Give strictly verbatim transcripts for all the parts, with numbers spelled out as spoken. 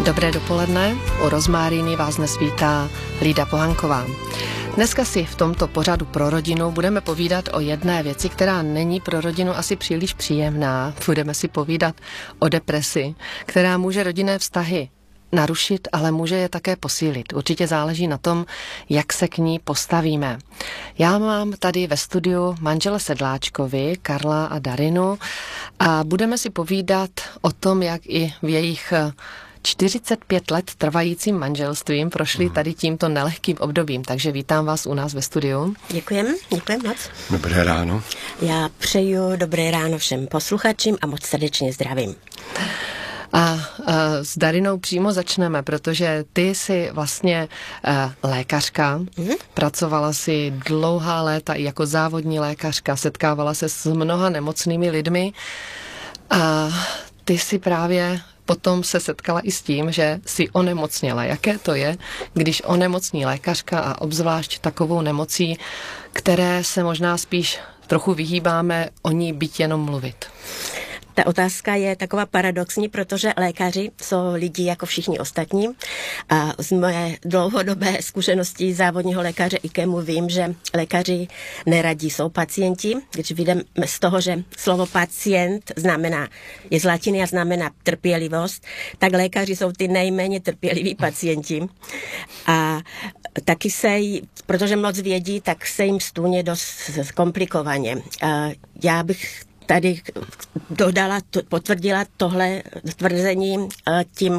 Dobré dopoledne, u Rozmáríny vás dnes vítá Lída Pohanková. Dneska si v tomto pořadu pro rodinu budeme povídat o jedné věci, která není pro rodinu asi příliš příjemná. Budeme si povídat o depresi, která může rodinné vztahy narušit, ale může je také posílit. Určitě záleží na tom, jak se k ní postavíme. Já mám tady ve studiu manžele Sedláčkovi, Karla a Darinu, a budeme si povídat o tom, jak i v jejich čtyřicet pět let trvajícím manželstvím prošli tady tímto nelehkým obdobím. Takže vítám vás u nás ve studiu. Děkujem, děkujem moc. Dobré ráno. Já přeju dobré ráno všem posluchačům a moc srdečně zdravím. A, a s Darinou přímo začneme, protože ty jsi vlastně a, lékařka, mm-hmm. pracovala si dlouhá léta i jako závodní lékařka, setkávala se s mnoha nemocnými lidmi a ty si právě potom se setkala i s tím, že si onemocněla. Jaké to je, když onemocní lékařka a obzvlášť takovou nemocí, které se možná spíš trochu vyhýbáme o ní byť jenom mluvit? Ta otázka je taková paradoxní, protože lékaři jsou lidi jako všichni ostatní a z moje dlouhodobé zkušenosti závodního lékaře IKEMu vím, že lékaři neradí jsou pacienti. Když vidím z toho, že slovo pacient znamená, je z latiny a znamená trpělivost, tak lékaři jsou ty nejméně trpěliví pacienti. A taky se, protože moc vědí, tak se jim stůně dost komplikovaně. A já bych tady dodala, potvrdila tohle tvrzení tím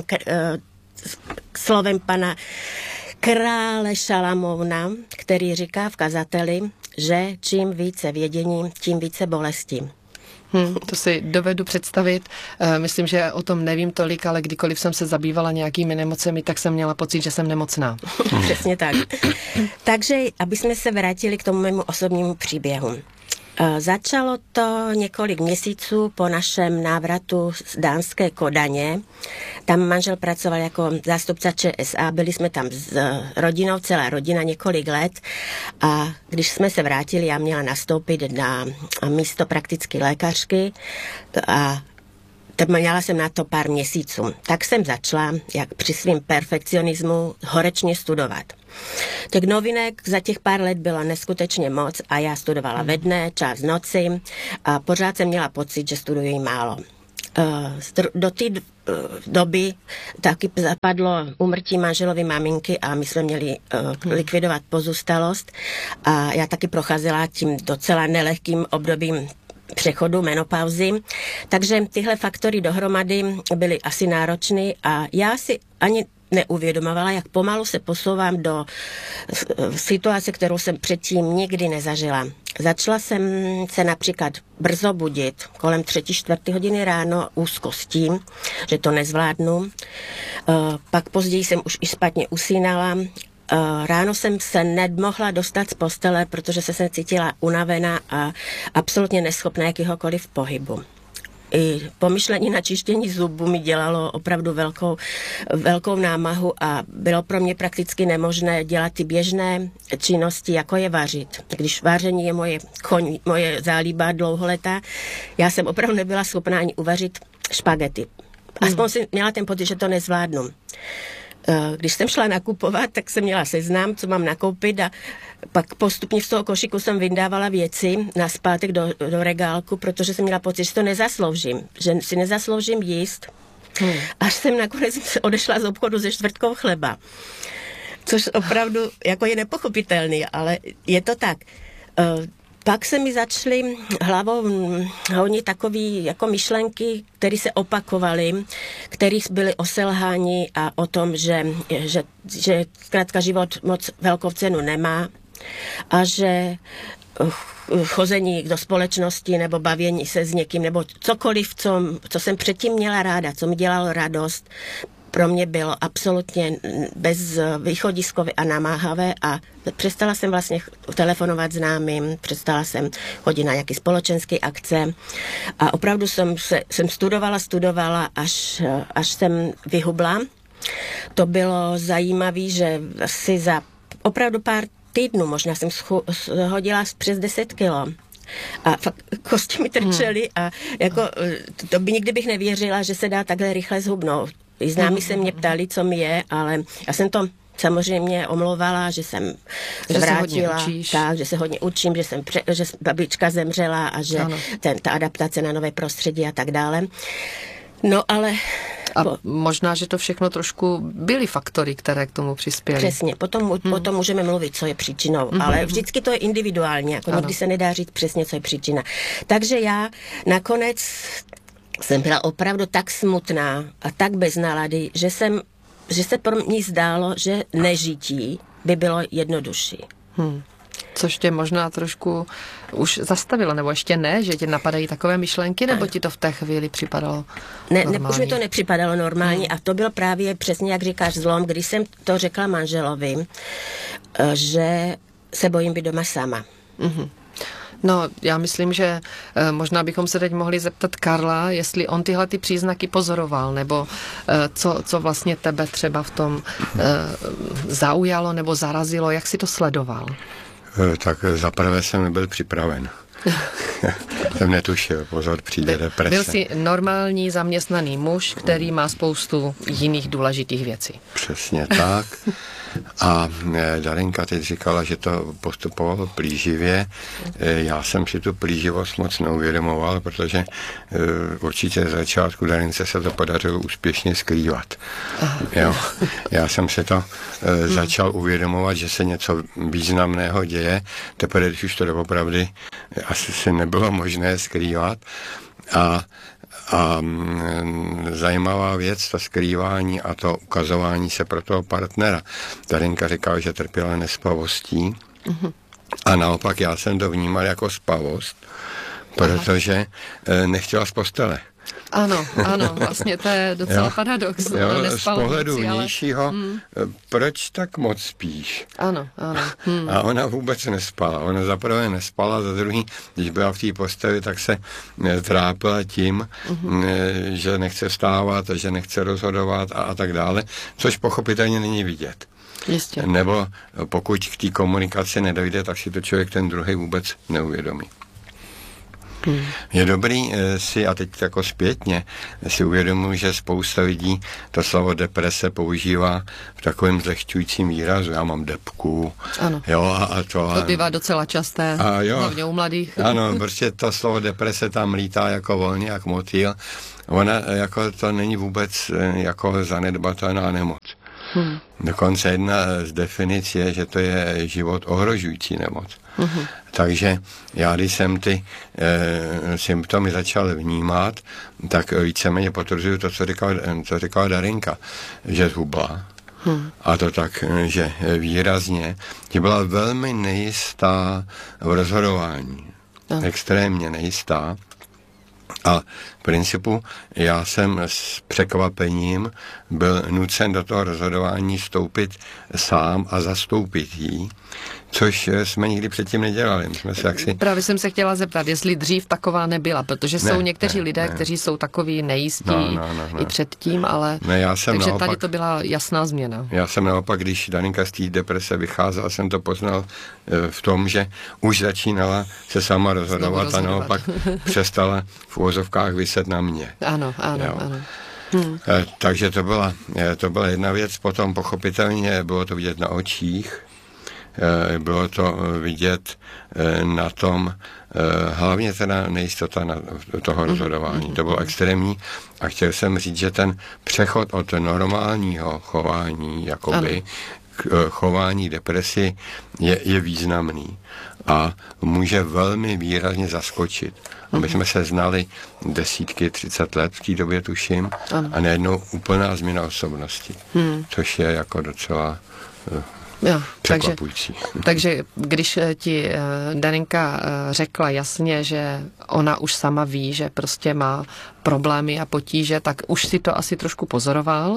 slovem pana krále Šalamouna, který říká v kazateli, že čím více vědění, tím více bolesti. Hmm, to si dovedu představit. Myslím, že o tom nevím tolik, ale kdykoliv jsem se zabývala nějakými nemocemi, tak jsem měla pocit, že jsem nemocná. Přesně tak. Takže, aby jsme se vrátili k tomu mému osobnímu příběhu. Začalo to několik měsíců po našem návratu z dánské Kodaně. Tam manžel pracoval jako zástupce ČSA, byli jsme tam s rodinou, celá rodina několik let a když jsme se vrátili, já měla nastoupit na místo praktické lékařky a měla jsem na to pár měsíců. Tak jsem začala, jak při svým perfekcionismu, horečně studovat. Těch novinek za těch pár let bylo neskutečně moc a já studovala ve dne, čas noci a pořád jsem měla pocit, že studuji málo. Do té doby taky zapadlo úmrtí manželovy maminky a my jsme měli likvidovat pozůstalost a já taky procházela tím docela nelehkým obdobím přechodu menopauzy. Takže tyhle faktory dohromady byly asi náročné a já si ani neuvědomovala, jak pomalu se posouvám do situace, kterou jsem předtím nikdy nezažila. Začala jsem se například brzo budit, kolem třetí, čtvrtý hodiny ráno úzkostí, že to nezvládnu. Pak později jsem už i špatně usínala. Ráno jsem se nemohla dostat z postele, protože se jsem cítila unavená a absolutně neschopná jakýhokoliv pohybu. I pomyšlení na čištění zubů mi dělalo opravdu velkou, velkou námahu a bylo pro mě prakticky nemožné dělat ty běžné činnosti, jako je vařit. Když vaření je moje, koň, moje zálíba dlouholetá, já jsem opravdu nebyla schopná ani uvařit špagety. Aspoň hmm. jsem měla ten pocit, že to nezvládnu. Když jsem šla nakupovat, tak jsem měla seznam, co mám nakoupit a pak postupně z toho košíku jsem vyndávala věci nazpátek do, do regálku, protože jsem měla pocit, že to nezasloužím, že si nezasloužím jíst. Hmm. Až jsem nakonec odešla z obchodu se čtvrtkou chleba. Což opravdu jako je nepochopitelný, ale je to tak. Pak se mi začaly hlavou honit takový jako myšlenky, které se opakovaly, které byly o selhání a o tom, že, že, že zkrátka život moc velkou cenu nemá a že chození do společnosti nebo bavění se s někým nebo cokoliv, co, co jsem předtím měla ráda, co mi dělalo radost, pro mě bylo absolutně bezvýchodiskové a namáhavé a přestala jsem vlastně telefonovat známým, přestala jsem chodit na nějaké společenské akce a opravdu jsem, se, jsem studovala, studovala, až, až jsem vyhubla. To bylo zajímavé, že si za opravdu pár týdnů, možná jsem schodila přes deset kilo. A fakt kosti mi trčely a jako, to by nikdy bych nevěřila, že se dá takhle rychle zhubnout. I známí se mě ptali, co mi je, ale já jsem to samozřejmě omlouvala, že jsem že vrátila, se hodně tak, že se hodně učím, že jsem pře, že babička zemřela a že ten, ta adaptace na nové prostředí a tak dále. No ale... A po, možná, že to všechno trošku byly faktory, které k tomu přispěly. Přesně, potom, hmm. potom můžeme mluvit, co je příčinou, hmm. ale vždycky to je individuálně, jako nikdy se nedá říct přesně, co je příčina. Takže já nakonec jsem byla opravdu tak smutná a tak bez nálady, že jsem že se pro mě zdálo, že nežití by bylo jednodušší. Hmm. Což tě možná trošku už zastavilo, nebo ještě ne, že tě napadají takové myšlenky, nebo ti to v té chvíli připadalo ne, normální? Ne, už mi to nepřipadalo normální hmm. a to byl právě přesně, jak říkáš, zlom, když jsem to řekla manželovi, že se bojím být doma sama. Hmm. No, já myslím, že e, možná bychom se teď mohli zeptat Karla, jestli on tyhle ty příznaky pozoroval, nebo e, co, co vlastně tebe třeba v tom e, zaujalo nebo zarazilo, jak si to sledoval? E, tak zaprvé jsem nebyl připraven. Jsem netušil, pozor, přijde deprese. Byl jsi normální zaměstnaný muž, který má spoustu jiných důležitých věcí. Přesně tak. A Darinka teď říkala, že to postupovalo plíživě. Já jsem si tu plíživost moc neuvědomoval, protože určitě z začátku Darince se to podařilo úspěšně skrývat. Jo. Já jsem si to začal uvědomovat, že se něco významného děje, teprve když už to doopravdy asi se nebylo možné skrývat. A A zajímavá věc, to skrývání a to ukazování se pro toho partnera. Darinka říkala, že trpěla nespavostí uh-huh. a naopak já jsem to vnímal jako spavost, protože Aha. nechtěla z postele. Ano, ano, vlastně to je docela jo. paradox. Jo, z pohledu vnějšího, ale... hmm. proč tak moc spíš? Ano, ano. Hmm. A ona vůbec nespala. Ona zaprvé nespala, za druhý, když byla v té posteli, tak se trápila tím, uh-huh. že nechce vstávat, že nechce rozhodovat a, a tak dále, což pochopitelně není vidět. Jistě. Nebo pokud k té komunikaci nedojde, tak si to člověk ten druhý vůbec neuvědomí. Hmm. Je dobrý si, a teď jako zpětně, si uvědomuji, že spousta lidí to slovo deprese používá v takovém zlehčujícím výrazu. Já mám depku. Ano. Jo, a, a to, to bývá docela časté, a jo, hlavně u mladých. Ano, protože to slovo deprese tam lítá jako volně, jak motýl. Ona jako to není vůbec jako zanedbatelná nemoc. Hmm. Dokonce jedna z definic je, že to je život ohrožující nemoc. Hmm. Takže já, když jsem ty e, symptomy začal vnímat, tak víceméně potvrzuju to, co říkala, co říkala Darinka, že zhubla. Hmm. A to tak, že výrazně, že byla velmi nejistá v rozhodování. Hmm. Extrémně nejistá. A v principu já jsem s překvapením byl nucen do toho rozhodování vstoupit sám a zastoupit jí, což jsme nikdy předtím nedělali. My jsme se jaksi... Právě jsem se chtěla zeptat, jestli dřív taková nebyla, protože ne, jsou někteří ne, lidé, ne. kteří jsou takoví nejistí no, no, no, no. i předtím, ale ne, já jsem takže naopak, tady to byla jasná změna. Já jsem naopak, když Darinka z té deprese vycházela, jsem to poznal v tom, že už začínala se sama rozhodovat, rozhodovat. a naopak přestala v uvozovkách vyset na mě. Ano, ano, jo. ano. Hmm. Takže to byla, to byla jedna věc, potom pochopitelně bylo to vidět na očích, bylo to vidět na tom, hlavně teda nejistota na toho rozhodování. To bylo extrémní a chtěl jsem říct, že ten přechod od normálního chování jakoby k chování depresi je, je významný a může velmi výrazně zaskočit. A my jsme se znali desítky, třicet let v té době, tuším, a najednou úplná změna osobnosti, hmm. což je jako docela jo, překvapující. Takže, takže když ti uh, Darinka uh, řekla jasně, že ona už sama ví, že prostě má problémy a potíže, tak už si to asi trošku pozoroval.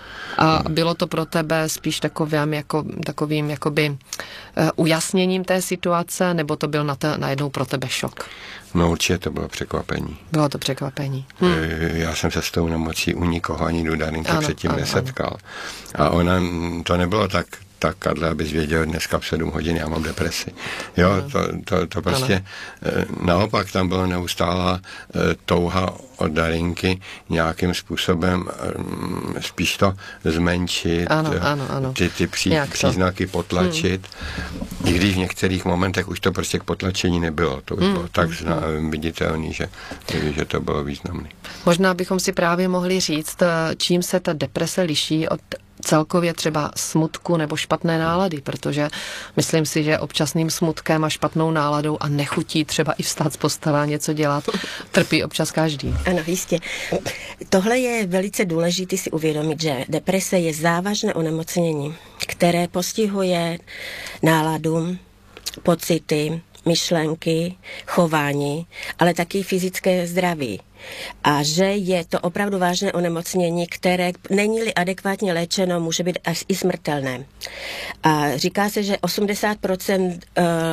A bylo to pro tebe spíš takovým, jako, takovým jakoby uh, ujasněním té situace, nebo to byl na te, najednou pro tebe šok? No určitě to bylo překvapení. Bylo to překvapení. Hm. Já jsem se s tou nemocí u nikoho ani do Darinky předtím ano, nesetkal. Ano. A ona, to nebylo tak tak Karle, abys věděl, dneska v sedm hodin já mám depresi. Jo, to, to, to prostě ano. Naopak tam byla neustálá touha od Darinky nějakým způsobem spíš to zmenšit, ano, ano, ano. ty, ty pří, příznaky potlačit, hmm. i když v některých momentech už to prostě k potlačení nebylo. To už hmm. bylo tak zna, viditelný, že, že to bylo významné. Možná bychom si právě mohli říct, čím se ta deprese liší od celkově třeba smutku nebo špatné nálady, protože myslím si, že občasným smutkem a špatnou náladou a nechutí třeba i vstát z postele a něco dělat, trpí občas každý. Ano, jistě. Tohle je velice důležité si uvědomit, že deprese je závažné onemocnění, které postihuje náladu, pocity, myšlenky, chování, ale taky fyzické zdraví. A že je to opravdu vážné onemocnění, které není-li adekvátně léčeno, může být až i smrtelné. A říká se, že osmdesát procent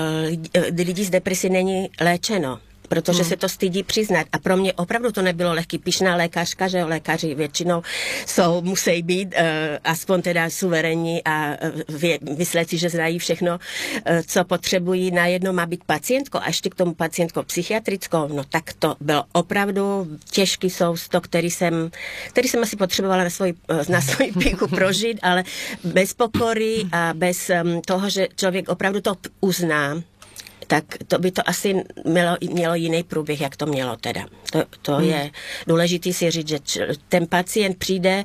lidí z depresí není léčeno, protože hmm. se to stydí přiznat. A pro mě opravdu to nebylo lehký. Pyšná lékařka, že lékaři většinou jsou, musí být uh, aspoň teda suverénní a uh, myslet si, že znají všechno, uh, co potřebují. Najednou má být pacientkou a ještě k tomu pacientkou psychiatrickou. No tak to bylo opravdu těžký sousto, který jsem, který jsem asi potřebovala na svůj, na svůj píku prožít, ale bez pokory a bez um, toho, že člověk opravdu to uzná, tak to by to asi mělo, mělo jiný průběh, jak to mělo teda. To, to hmm. je důležité si říct, že ten pacient přijde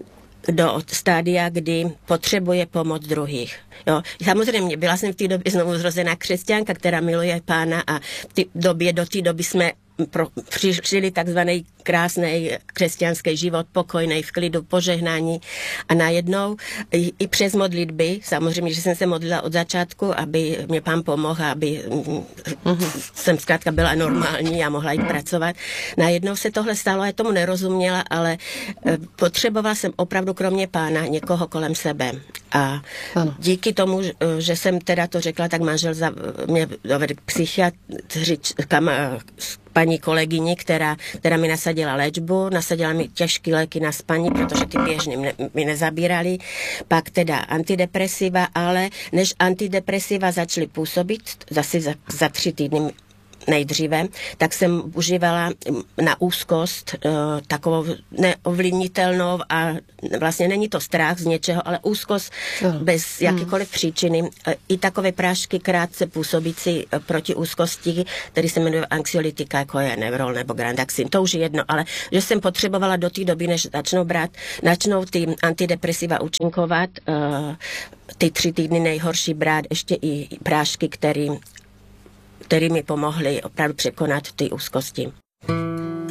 do stádia, kdy potřebuje pomoc druhých. Jo. Samozřejmě byla jsem v té době znovu zrozená křesťanka, která miluje Pána a v té době, do té doby jsme pro, přišli takzvaný krásný křesťanský život, pokojný, v klidu, požehnání a najednou i, i přes modlitby, samozřejmě, že jsem se modlila od začátku, aby mě Pán pomohl, aby mm-hmm. jsem zkrátka byla normální a mohla jít pracovat. Najednou se tohle stalo, já tomu nerozuměla, ale e, potřebovala jsem opravdu kromě Pána někoho kolem sebe. A ano. díky tomu, že jsem teda to řekla, tak manžel za, mě dovedl k psychiatři, kam, paní kolegyni, která, která mi nasadila léčbu, nasadila mi těžké léky na spaní, protože ty běžný ne, mi nezabírali, pak teda antidepresiva, ale než antidepresiva začaly působit, zase za, za tři týdny nejdříve, tak jsem užívala na úzkost uh, takovou neovlivnitelnou a vlastně není to strach z něčeho, ale úzkost no. bez jakékoliv hmm. příčiny. Uh, I takové prášky krátce působící uh, proti úzkosti, který se jmenuje anxiolytika, jako je Nevrol nebo Grandaxin. To už je jedno, ale že jsem potřebovala do té doby, než začnou brát, začnou ty antidepresiva účinkovat, uh, ty tři týdny nejhorší brát ještě i prášky, který který mi pomohly opravdu překonat ty úzkosti.